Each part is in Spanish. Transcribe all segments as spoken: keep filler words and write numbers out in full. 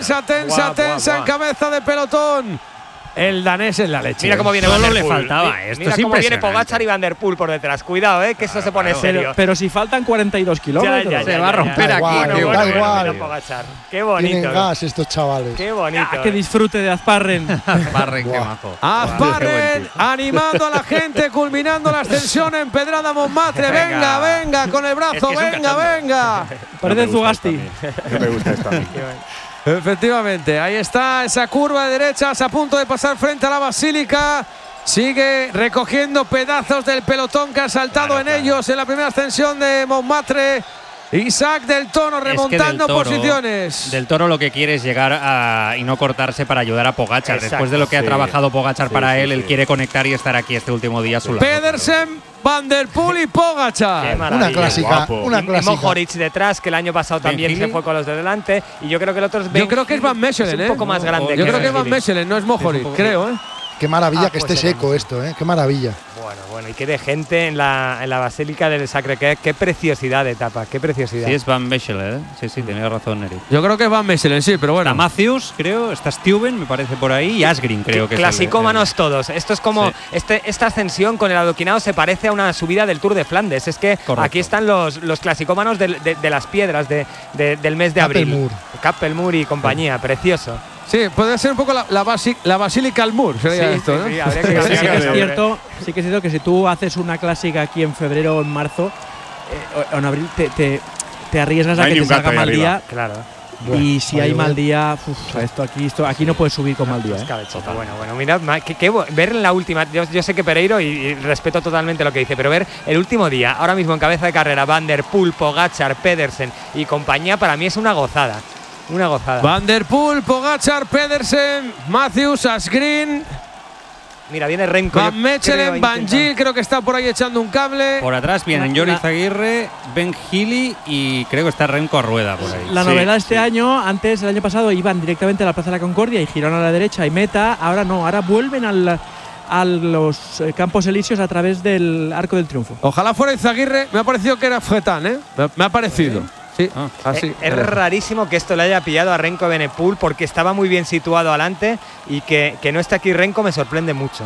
Tensa, tensa, Guau, tensa guau, en cabeza de pelotón. El danés en la leche. Mira cómo viene Solo Van le der Poel. faltaba esto. Mira es cómo viene impresionante. Pogačar y Van der Poel por detrás. Cuidado, eh, que esto se pone claro. serio. Pero, pero si faltan cuarenta y dos kilómetros. Ya, ya, Se ya, va a ya, romper ya. aquí. Bueno, qué bueno, da bueno, igual. bueno, Pogačar. Qué Tienen bonito. gas estos chavales. Qué bonito. Ah, que disfrute de Azparren. Barren, qué Buah. majo. Azparren animando a la gente, culminando la ascensión en Pedrada Montmartre. Venga, Venga. venga, con el brazo, Es que es un venga, cachondo. venga. Parece Zugasti. No me gusta esto a mí. Efectivamente, ahí está esa curva de derechas a punto de pasar frente a la Basílica. Sigue recogiendo pedazos del pelotón que ha saltado Claro, en claro. ellos en la primera ascensión de Montmartre. Isaac del Toro Es que remontando Del Toro- posiciones. Del Toro lo que quiere es llegar a, y no cortarse para ayudar a Pogačar. Exacto, Después de lo que ha sí. trabajado Pogačar Sí, para sí, él, sí. él quiere conectar y estar aquí este último día a su lado. Pedersen, Van der Poel y Qué Pogačar. maravilla. Una clásica, guapo. una Y clásica. Mohoric detrás, que el año pasado Ben también se Healy. fue con los de delante. Y yo creo que el otro es Ben Yo creo que es Van Mechelen, Es ¿eh? un poco más grande. Yo que creo que es Van Healy. Mechelen, no es Mohoric, poco- creo, ¿eh? Qué maravilla Ah, que pues esté era seco esto, ¿eh? Qué maravilla. Bueno, bueno, y qué de gente en la, en la Basílica del Sacré-Cœur. Qué preciosidad de etapa, qué preciosidad. Sí, es Van Mechelen, ¿eh? Sí, sí, tenía razón, Eric. Yo creo que es Van Mechelen, sí, pero bueno. Está Matthews, creo, está Stuyven, me parece por ahí, y Asgreen, creo que Clasicómanos es el- todos. Esto es como Sí. este, esta ascensión con el adoquinado se parece a una subida del Tour de Flandes. Es que Correcto. aquí están los, los clasicómanos del- de, de las piedras de, de- del mes de abril. Kappelmoor. Kappelmoor y compañía, precioso. Sí, puede ser un poco la, la, basi- la Basílica al Mur, sería Sí, esto, sí, ¿no? sí, habría que Sí, cambiar sí que el es nombre. cierto, sí que es cierto que si tú haces una clásica aquí en febrero o en marzo eh, o en abril, te, te, te arriesgas No a hay que ni te un gato salga ahí mal arriba. día. Claro. Y si va a hay llover. mal día, uf, esto aquí, esto aquí no puedes subir con mal día. ¿eh? Escabechito. Bueno, bueno, mirad, ma- que, que bo- ver en la última, yo, yo sé que Pereiro, y, y respeto totalmente lo que dice, pero ver el último día, ahora mismo en cabeza de carrera, Van der Poel, Pogačar, Pedersen y compañía, para mí es una gozada. Una gozada. Van der Poel, Pogačar, Pedersen, Matthews, Asgreen, Mira, viene Renko. yo Van creo, Mechelen, Van intenta- Gil, creo que está por ahí echando un cable. Por atrás vienen La- Joris la- Aguirre, Ben Healy y creo que está Renko a rueda por ahí. La Sí, novedad este sí. año, antes el año pasado iban directamente a la Plaza de la Concordia y giraron a la derecha y meta, ahora no, ahora vuelven al, a los eh, Campos Elíseos a través del Arco del Triunfo. Ojalá fuera Izaguirre, me ha parecido que era Fetán, ¿eh? Me, me ha parecido. Sí, Ah. así. Eh, es rarísimo que esto le haya pillado a Renko Benepul porque estaba muy bien situado adelante y que, que no esté aquí Renko me sorprende mucho.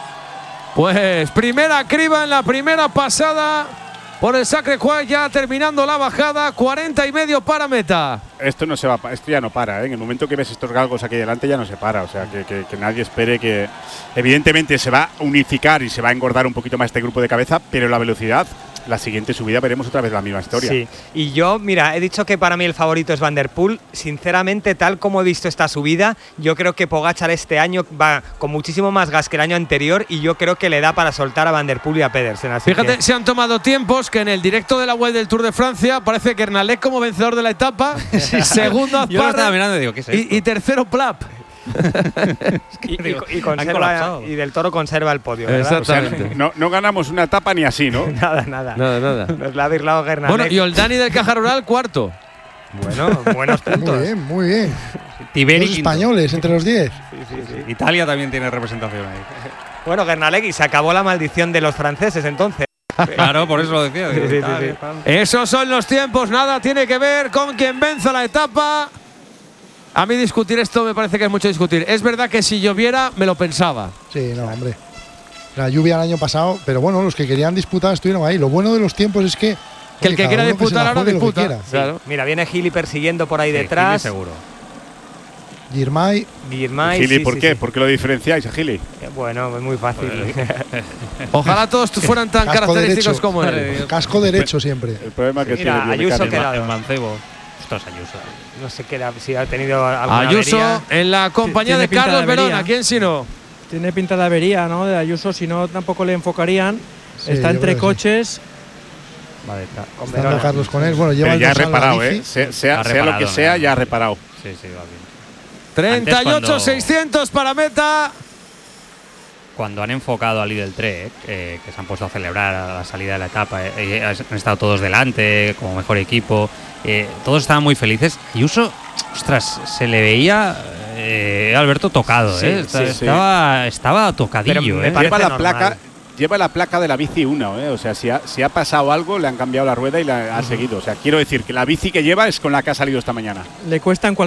Pues primera criba en la primera pasada por el Sacré-Cœur, ya terminando la bajada, cuarenta y medio para meta. Esto no se va, pa- esto ya no para, ¿eh? En el momento que ves estos galgos aquí delante ya no se para, o sea, que, que- que nadie espere que… Evidentemente se va a unificar y se va a engordar un poquito más este grupo de cabeza, pero la velocidad, la siguiente subida veremos otra vez la misma historia. Sí, y yo, mira, he dicho que para mí el favorito es Van der Poel. Sinceramente, tal como he visto esta subida, yo creo que Pogačar este año va con muchísimo más gas que el año anterior y yo creo que le da para soltar a Van der Poel y a Pedersen. Así Fíjate, que- se han tomado tiempos que en el directo de la web del Tour de Francia aparece Kernalek como vencedor de la etapa, segundo Yo lo estaba Azparren mirando y digo, ¿qué es esto? y, y tercero Plap. y, y- Digo, y han conserva, colapsado. y del Toro conserva el podio, ¿verdad? Exacto. O sea, Exactamente. no, no ganamos una etapa ni así, ¿no? Nada, nada. Nada, nada. Nos la ha birlado Gernalek. Bueno, y Oldani del Caja Rural, cuarto. Bueno, buenos puntos. Muy bien, muy bien. Tiberi Dos quinto. españoles entre los diez. Italia también tiene representación ahí. Bueno, Gernalek, y se acabó la maldición de los franceses entonces. Claro, por eso lo decía. digo, Sí, sí, sí, Italia, sí. Francia. Esos son los tiempos, nada tiene que ver con quien venza la etapa. A mí discutir esto me parece que es mucho discutir. Es verdad que si lloviera me lo pensaba. Sí, no, hombre. La lluvia el año pasado, pero bueno, los que querían disputar estuvieron ahí. Lo bueno de los tiempos es que. Que el que cada quiera uno se disputar la ahora juegue lo que disputa. quiera. Sí. Claro. Mira, viene Gili persiguiendo por ahí Sí, detrás. Gili seguro. Girmay, Girmay, Gili, sí, ¿por sí, qué? sí. ¿Por qué lo diferenciáis a Gili? Eh, Bueno, es muy fácil. Ojalá todos fueran tan Casco característicos derecho. como Madre él. Dios. casco derecho siempre. El problema que Mira, tiene Ayuso biomecánico. queda- El mancebo. Ostras, Ayuso. No sé qué, si ha tenido alguna Ayuso avería. en la compañía Tiene de pinta de Carlos avería. Verona. ¿Quién si no? Tiene pinta de avería, ¿no? De Ayuso, si no tampoco le enfocarían. Sí, Está yo entre creo que sí. coches. Va detrás. Con Estando Verona. Carlos con él. Bueno, lleva Pero el ya ha dorsal a la reparado, bici. ¿eh? Se- sea, Ha sea lo que reparado, sea, ¿no? ya ha reparado. Sí, sí, va bien. treinta y Antes ocho cuando- seiscientos para meta. Cuando han enfocado a Lidl Trek, eh, que se han puesto a celebrar a la salida de la etapa, eh, eh, han estado todos delante, como mejor equipo, eh, todos estaban muy felices. Y Uso, ostras, se le veía eh, Alberto tocado, Sí, eh, sí, sí. estaba, estaba tocadillo. Pero me eh. parece Lleva la, normal. placa, lleva la placa de la bici uno, ¿eh? O sea, si ha, si ha pasado algo, le han cambiado la rueda y la ha seguido. O sea, quiero decir que la bici que lleva es con la que ha salido esta mañana. Le cuesta en cualquier